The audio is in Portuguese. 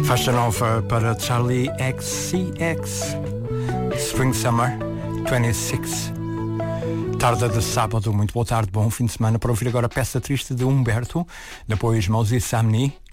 Faixa nova para Charlie XCX, Spring Summer 26. Tarde de sábado, muito boa tarde, bom fim de semana. Para ouvir agora a peça triste de Humberto, depois Moses Samni,